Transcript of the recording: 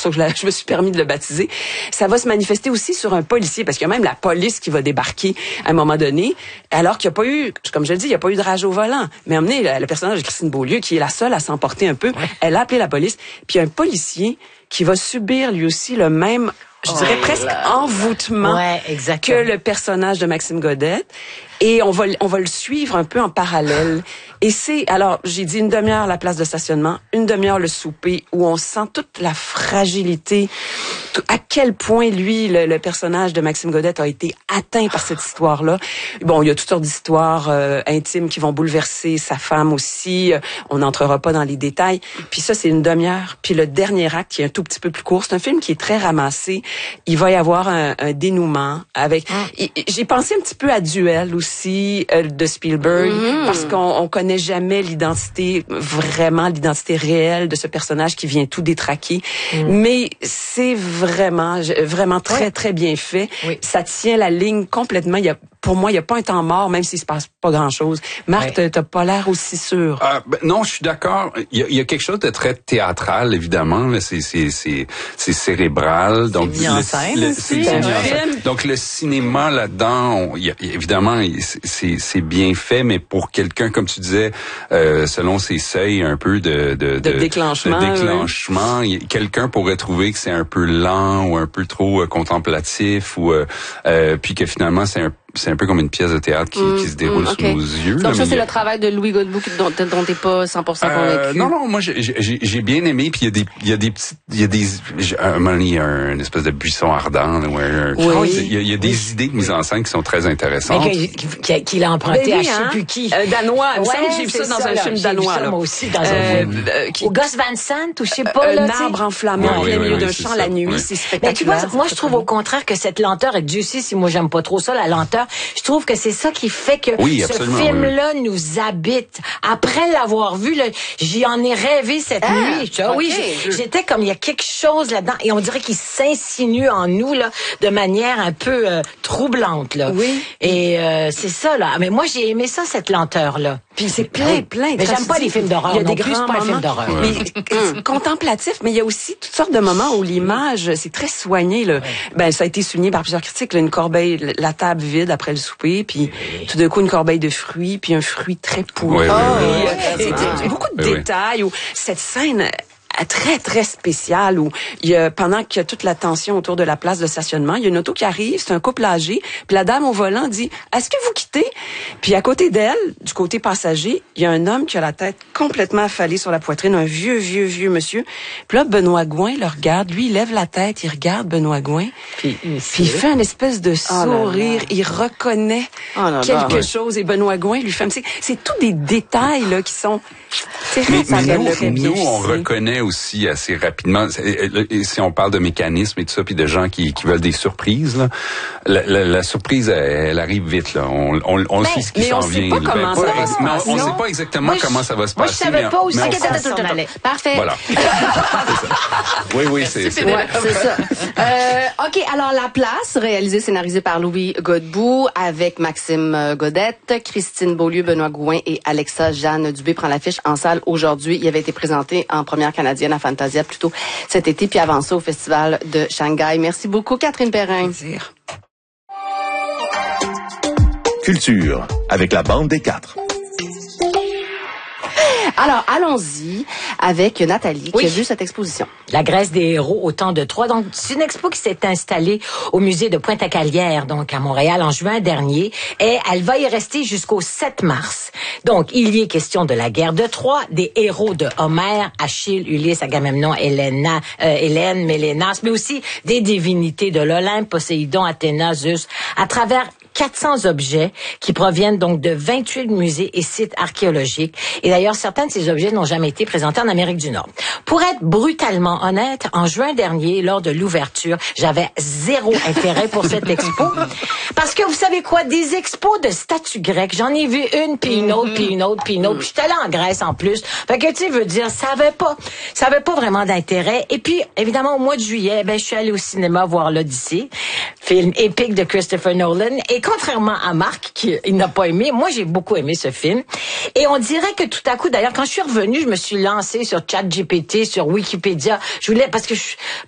ça que je me suis permis de le baptiser. Ça va se manifester aussi sur un policier, parce qu'il y a même la police qui va débarquer à un moment donné, alors qu'il n'y a pas eu, comme je le dis, il n'y a pas eu de rage au volant. Mais emmener le personnage de Christine Beaulieu, qui est la seule à s'emporter un peu, elle a appelé la police, puis un policier qui va subir lui aussi le même, je dirais presque envoûtement que le personnage de Maxime Godette. Et on va le suivre un peu en parallèle. Et alors, j'ai dit une demi-heure la place de stationnement, une demi-heure le souper, où on sent toute la fragilité, à quel point lui, le personnage de Maxime Godette a été atteint par cette histoire-là. Bon, il y a toutes sortes d'histoires intimes qui vont bouleverser sa femme aussi. On n'entrera pas dans les détails. Puis ça, c'est une demi-heure. Puis le dernier acte, qui est un tout petit peu plus court, c'est un film qui est très ramassé. Il va y avoir un dénouement avec... J'ai pensé un petit peu à Duel aussi, de Spielberg, parce qu'on connaît jamais l'identité réelle de ce personnage qui vient tout détraquer. Mais c'est vraiment très, très bien fait. Oui. Ça tient la ligne complètement. Pour moi, il n'y a pas un temps mort, même s'il se passe pas grand-chose. Marc, t'as pas l'air aussi sûr. Non, je suis d'accord. Il y a quelque chose de très théâtral, évidemment. Là, c'est cérébral. Donc, c'est mis en scène. Donc, le cinéma là-dedans, évidemment, c'est bien fait, mais pour quelqu'un, comme tu disais, selon ses seuils un peu de déclenchement, quelqu'un pourrait trouver que c'est un peu lent ou un peu trop contemplatif, ou puis que finalement c'est un peu comme une pièce de théâtre qui se déroule sous nos yeux. Donc ça, c'est le travail de Louis Godbout dont t'es pas 100% convaincu. Non, moi j'ai bien aimé, puis il y a des un moment donné, il y a une espèce de buisson ardent, il y a des idées de mise en scène qui sont très intéressantes. Qu'il a emprunté à je sais plus qui. Danois. Il me semble que j'ai vu ça dans un film danois. Moi aussi dans un film. Ou Gus Van Sant, ou je sais pas. Un arbre enflammé en plein milieu d'un champ la nuit, c'est spectaculaire. Mais tu vois, moi je trouve au contraire que cette lenteur, et Dieu sait si moi j'aime pas trop ça, la lenteur, je trouve que c'est ça qui fait que ce film-là nous habite. Après l'avoir vu, j'y en ai rêvé cette nuit. J'étais comme, il y a quelque chose là-dedans, et on dirait qu'il s'insinue en nous là de manière un peu troublante. Là. Oui. Et c'est ça, là. Mais moi, j'ai aimé ça, cette lenteur-là. Puis c'est plein. Mais j'aime pas les films d'horreur. Il y a des grands moments. Films d'horreur. Mais contemplatif, mais il y a aussi toutes sortes de moments où l'image, c'est très soigné. Là. Ben, ça a été souligné par plusieurs critiques. Là, une corbeille, la table vide après le souper, puis tout d'un coup une corbeille de fruits, puis un fruit très pourri. Beaucoup de détails. Où cette scène très, très spécial où pendant qu'il y a toute la tension autour de la place de stationnement, il y a une auto qui arrive, c'est un couple âgé, puis la dame au volant dit « Est-ce que vous quittez? » Puis à côté d'elle, du côté passager, il y a un homme qui a la tête complètement affalée sur la poitrine, un vieux monsieur. Puis là, Benoît Gouin le regarde, lui, il lève la tête, il regarde Benoît Gouin, puis il fait une espèce de sourire, il reconnaît quelque chose, et Benoît Gouin lui fait... C'est tous des détails là qui sont... Mais nous, on reconnaît aussi assez rapidement, si on parle de mécanismes et tout ça, puis de gens qui veulent des surprises, là, la surprise, elle arrive vite, là. On sait ce qui s'en vient. Mais on sait pas comment ça va se passer. On sait pas exactement comment ça va se passer. Moi, je savais pas aussi que ça s'en allait. Parfait. Voilà. Oui, c'est ça. C'est ça. OK, alors La Place, réalisé, scénarisé par Louis Godbout, avec Maxime Godette, Christine Beaulieu, Benoît Gouin et Alexa Jeanne Dubé prend l'affiche en salle aujourd'hui. Il avait été présenté en première canadienne à Fantasia plus tôt cet été, puis avant ça au Festival de Shanghai. Merci beaucoup, Catherine Perrin. Culture, avec la bande des 4. Alors, allons-y avec Nathalie qui a vu cette exposition. La Grèce des héros au temps de Troie. Donc, c'est une expo qui s'est installée au musée de Pointe-à-Calière, donc à Montréal, en juin dernier. Et elle va y rester jusqu'au 7 mars. Donc, il y est question de la guerre de Troie, des héros de Homère, Achille, Ulysse, Agamemnon, Hélène, Mélénas, mais aussi des divinités de l'Olympe, Poséidon, Athéna, Zeus, à travers 400 objets qui proviennent donc de 28 musées et sites archéologiques. Et d'ailleurs, certains de ces objets n'ont jamais été présentés en Amérique du Nord. Pour être brutalement honnête, en juin dernier, lors de l'ouverture, j'avais zéro intérêt pour cette expo. Parce que vous savez quoi? Des expos de statues grecques, j'en ai vu une, puis une autre, puis une autre, puis une autre. Puis j'étais allée en Grèce en plus. Fait que, tu sais, veut dire, ça avait pas vraiment d'intérêt. Et puis, évidemment, au mois de juillet, je suis allée au cinéma voir l'Odyssée, film épique de Christopher Nolan. Et contrairement à Marc, qui n'a pas aimé, moi, j'ai beaucoup aimé ce film. Et on dirait que tout à coup, d'ailleurs, quand je suis revenue, je me suis lancée sur ChatGPT, sur Wikipédia. Parce que